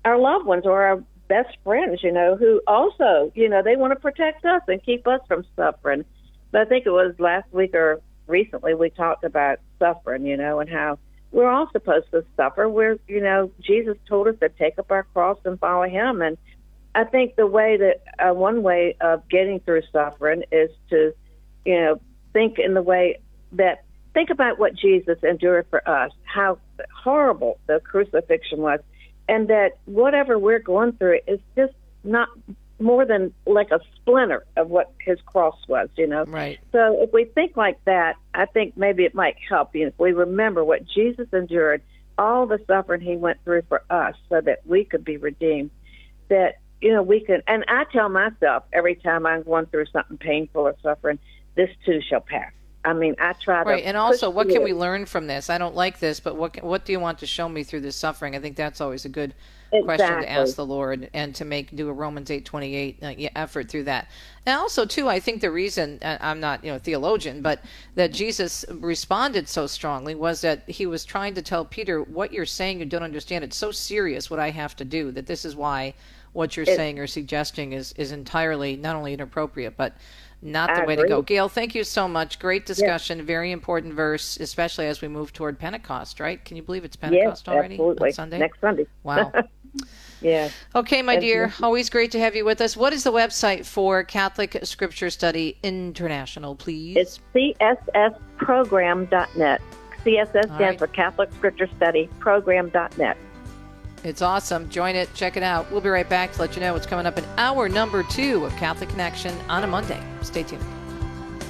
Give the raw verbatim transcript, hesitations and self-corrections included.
our loved ones or our best friends, you know, who also, you know, they want to protect us and keep us from suffering. But I think it was last week or recently we talked about suffering, you know, and how we're all supposed to suffer. We're, you know, Jesus told us to take up our cross and follow him. And I think the way that, uh, one way of getting through suffering is to, you know, think in the way that, think about what Jesus endured for us, how horrible the crucifixion was, and that whatever we're going through is just not more than like a splinter of what his cross was, you know? Right. So if we think like that, I think maybe it might help you if we remember what Jesus endured, all the suffering he went through for us so that we could be redeemed, that, you know, we can, and I tell myself every time I'm going through something painful or suffering, this too shall pass. I mean, I try to. Right, and also, what through. can we learn from this? I don't like this, but what what do you want to show me through this suffering? I think that's always a good exactly. question to ask the Lord, and to make do a Romans eight twenty eight uh, effort through that. And also, too, I think the reason uh, I'm not, you know, a theologian, but that Jesus responded so strongly was that he was trying to tell Peter, what you're saying, you don't understand. It's so serious what I have to do that this is why what you're it, saying or suggesting is is entirely not only inappropriate, but not the I way agree. to go. Gail, thank you so much. Great discussion. Yes. Very important verse, especially as we move toward Pentecost, right? Can you believe it's Pentecost yes, already? Absolutely. On Sunday? Next Sunday. Wow. Yeah. Okay, my That's dear. nice. Always great to have you with us. What is the website for Catholic Scripture Study International, please? It's C S S program dot net. C S S All stands right. for Catholic Scripture Study program dot net. It's awesome. Join it. Check it out. We'll be right back to let you know what's coming up in hour number two of Catholic Connection on a Monday. Stay tuned.